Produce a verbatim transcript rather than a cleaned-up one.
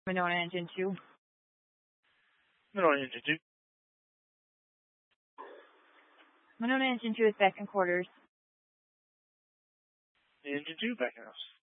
Monona Engine two. Monona Engine two. Monona Engine two is back in quarters. Engine two back in house.